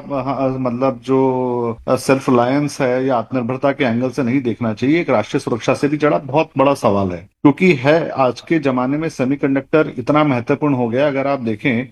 मतलब जो self reliance है या आत्मनिर्भरता के एंगल से नहीं देखना चाहिए, एक राष्ट्रीय सुरक्षा से भी जुड़ा बहुत बड़ा सवाल है। क्योंकि है आज के जमाने में सेमीकंडक्टर इतना महत्वपूर्ण हो गया, अगर आप देखें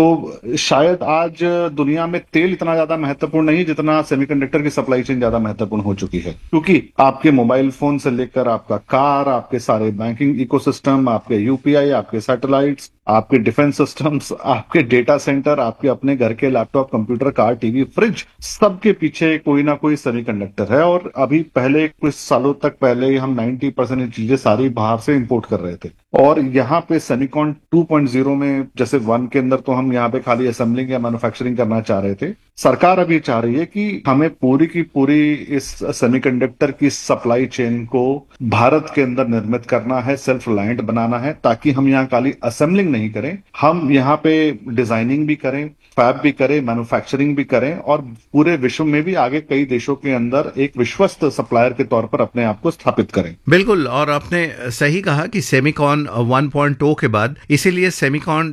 तो शायद आज दुनिया में तेल इतना ज्यादा महत्वपूर्ण नहीं जितना सेमीकंडक्टर की सप्लाई चेन ज्यादा महत्वपूर्ण हो चुकी है। क्योंकि आपके मोबाइल फोन से लेकर आपका कार, आपके सारे बैंकिंग इकोसिस्टम, आपके यूपीआई, आपके सैटेलाइट्स, आपके डिफेंस सिस्टम्स, आपके डेटा सेंटर, आपके अपने घर के laptop, computer, car, TV, fridge, सबके पीछे कोई ना कोई सेमीकंडक्टर है। और अभी पहले कुछ सालों तक पहले हम 90% ये चीजें सारी बाहर से इंपोर्ट कर रहे थे। और यहाँ पे सेमिकॉन 2.0 में, जैसे वन के अंदर तो हम यहाँ पे खाली असेंबलिंग या मैन्युफैक्चरिंग करना चाह रहे थे, सरकार अभी चाह रही है कि हमें पूरी की पूरी इस सेमीकंडक्टर की सप्लाई चेन को भारत के अंदर निर्मित करना है, सेल्फ रिलायंट बनाना है, ताकि हम यहाँ खाली असेंबलिंग नहीं करें, हम यहाँ पे डिजाइनिंग भी करें, फैब भी करें, मैन्युफैक्चरिंग भी करें, और पूरे विश्व में भी आगे कई देशों के अंदर एक विश्वस्त सप्लायर के तौर पर अपने आप को स्थापित करें। बिल्कुल, और आपने सही कहा कि सेमिकॉन 1.0 के बाद इसीलिए सेमिकॉन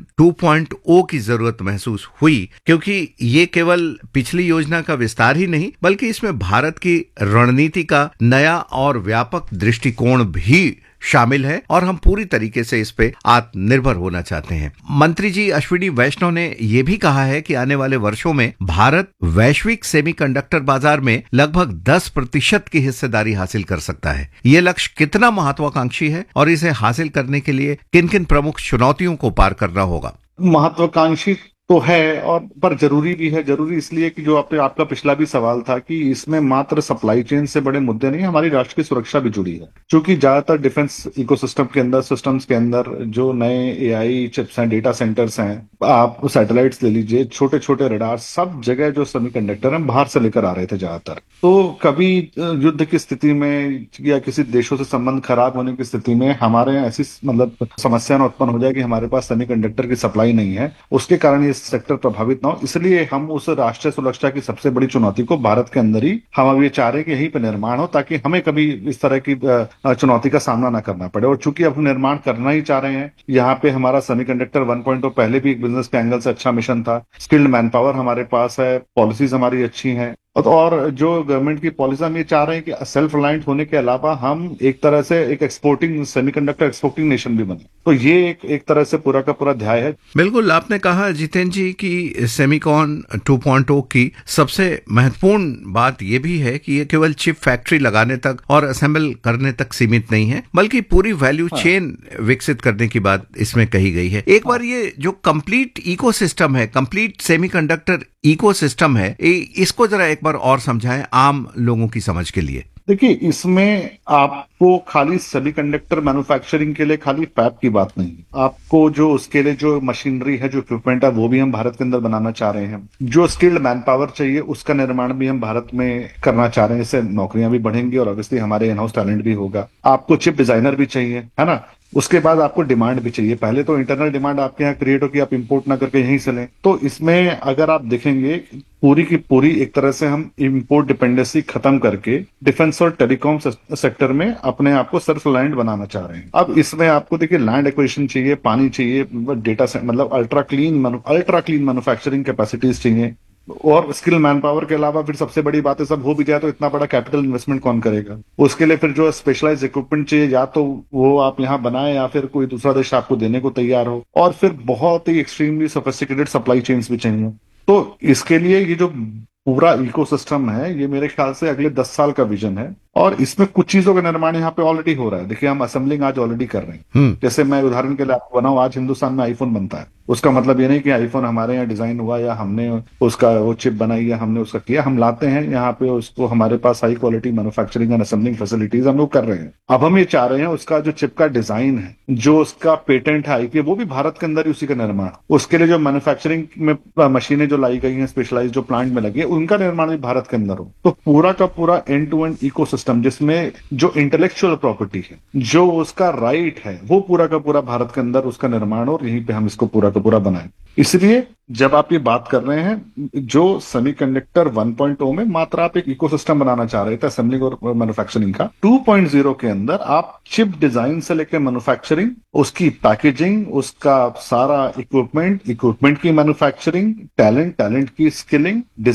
2.0 की जरूरत महसूस हुई, क्योंकि ये केवल पिछली योजना का विस्तार ही नहीं बल्कि इसमें भारत की रणनीति का नया और व्यापक दृष्टिकोण भी शामिल है, और हम पूरी तरीके से इस पे आत्मनिर्भर होना चाहते हैं। मंत्री जी अश्विनी वैष्णव ने यह भी कहा है कि आने वाले वर्षों में भारत वैश्विक सेमीकंडक्टर बाजार में लगभग 10% की हिस्सेदारी हासिल कर सकता है। ये लक्ष्य कितना महत्वाकांक्षी है और इसे हासिल करने के लिए किन किन प्रमुख चुनौतियों को पार करना होगा? महत्वाकांक्षी तो है, और पर जरूरी भी है। जरूरी इसलिए कि जो आपका पिछला भी सवाल था कि इसमें मात्र सप्लाई चेन से बड़े मुद्दे नहीं, हमारी राष्ट्र की सुरक्षा भी जुड़ी है। क्योंकि ज्यादातर डिफेंस इकोसिस्टम के अंदर, सिस्टम्स के अंदर जो नए एआई चिप्स हैं, डेटा सेंटर्स हैं, आप सैटेलाइट्स ले लीजिए, छोटे छोटे रडार, सब जगह जो सेमीकंडक्टर हैं बाहर से लेकर आ रहे थे ज्यादातर। तो कभी युद्ध की स्थिति में या किसी देशों से संबंध खराब होने की स्थिति में हमारे यहाँ ऐसी मतलब समस्या न उत्पन्न हो जाए कि हमारे पास सेमीकंडक्टर की सप्लाई नहीं है, उसके कारण ये सेक्टर प्रभावित ना हो। इसलिए हम उस राष्ट्रीय सुरक्षा की सबसे बड़ी चुनौती को भारत के अंदर ही हम अभी चाह रहे हैं कि यहीं पर निर्माण हो, ताकि हमें कभी इस तरह की चुनौती का सामना ना करना पड़े। और चूंकि अब हम निर्माण करना ही चाह रहे हैं, यहाँ पे हमारा सेमीकंडक्टर 1.0 पहले भी एक बिजनेस के एंगल से अच्छा मिशन था, स्किल्ड मैन पावर हमारे पास है, पॉलिसीज हमारी अच्छी हैं, और जो गवर्नमेंट की पॉलिसी, हम ये चाह रहे हैं कि सेल्फ रिलायंट होने के अलावा हम एक तरह से एक एक्सपोर्टिंग, सेमीकंडक्टर एक्सपोर्टिंग नेशन भी बने। तो ये एक तरह से पूरा का पूरा ध्याय है। बिल्कुल, आपने कहा जितेंद्र जी की सेमिकॉन 2.0 की सबसे महत्वपूर्ण बात यह भी है कि ये केवल चिप फैक्ट्री लगाने तक और असेंबल करने तक सीमित नहीं है, बल्कि पूरी वैल्यू चेन विकसित करने की बात इसमें कही गई है। एक बार ये जो कंप्लीट इकोसिस्टम है, कंप्लीट सेमीकंडक्टर इकोसिस्टम है, इसको जरा एक बार और समझाएं आम लोगों की समझ के लिए। देखिए, इसमें आपको खाली सेमीकंडक्टर मैन्युफैक्चरिंग के लिए खाली फैब की बात नहीं, आपको जो उसके लिए जो मशीनरी है, जो इक्विपमेंट है, वो भी हम भारत के अंदर बनाना चाह रहे हैं। जो स्किल्ड मैन पावर चाहिए उसका निर्माण भी हम भारत में करना चाह रहे हैं। इससे नौकरियां भी बढ़ेंगी और ऑब्वियसली हमारे इन हाउस टैलेंट भी होगा। आपको चिप डिजाइनर भी चाहिए, है ना। उसके बाद आपको डिमांड भी चाहिए। पहले तो इंटरनल डिमांड आपके यहाँ क्रिएट हो कि आप इंपोर्ट ना करके यहीं से लें। तो इसमें अगर आप देखेंगे, पूरी की पूरी एक तरह से हम इंपोर्ट डिपेंडेंसी खत्म करके डिफेंस और टेलीकॉम सेक्टर में अपने आप को सेल्फ रिलायंट बनाना चाह रहे हैं। अब इसमें आपको देखिए लैंड एक्विजिशन चाहिए, पानी चाहिए, डेटा से मतलब अल्ट्रा क्लीन मैन्युफैक्चरिंग कैपेसिटीज चाहिए, और स्किल मैन पावर के अलावा फिर सबसे बड़ी बात है, सब हो भी जाए तो इतना बड़ा कैपिटल इन्वेस्टमेंट कौन करेगा। उसके लिए फिर जो स्पेशलाइज इक्विपमेंट चाहिए, या तो वो आप यहाँ बनाए या फिर कोई दूसरा देश आपको देने को तैयार हो, और फिर बहुत ही एक्सट्रीमली सोफिस्टिकेटेड सप्लाई चेन्स भी चाहिए। तो इसके लिए ये जो पूरा इकोसिस्टम है, ये मेरे ख्याल से अगले 10 साल का विजन है, और इसमें कुछ चीजों का निर्माण यहाँ पे ऑलरेडी हो रहा है। देखिए, हम असेंबलिंग आज ऑलरेडी कर रहे हैं। जैसे मैं उदाहरण के लिए आपको बनाऊं, आज हिंदुस्तान में आईफोन बनता है। उसका मतलब ये नहीं कि आईफोन हमारे यहाँ डिजाइन हुआ या हमने उसका वो चिप बनाई या हमने उसका किया, हम लाते हैं यहाँ पे उसको, हमारे पास high quality manufacturing and assembling facilities हम लोग कर रहे हैं। अब हम ये चाह रहे हैं उसका जो चिप का डिजाइन है, जो उसका पेटेंट है आईपी, वो भी भारत के अंदर ही उसी का निर्माण। उसके लिए जो मैन्युफैक्चरिंग में मशीनें जो लाई गई हैं, स्पेशलाइज जो प्लांट में लगी है, उनका निर्माण भी भारत के अंदर हो। तो पूरा का पूरा एंड टू एंड इकोसिस्टम, जिसमें जो इंटेलेक्चुअल प्रॉपर्टी है, जो उसका राइट है, वो पूरा का पूरा भारत के अंदर उसका निर्माण हो, और यहीं पे हम इसको पूरा का पूरा बनाएं। इसलिए जब आप ये बात कर रहे हैं, जो सेमीकंडक्टर 1.0 में मात्र आप एक इकोसिस्टम बनाना चाह रहे थे असेंबलिंग और मैन्युफैक्चरिंग का, 2.0 के अंदर आप चिप डिजाइन से लेकर मैन्युफैक्चरिंग, उसकी पैकेजिंग, उसका सारा इक्विपमेंट की मैन्युफैक्चरिंग, टैलेंट की स्किलिंग,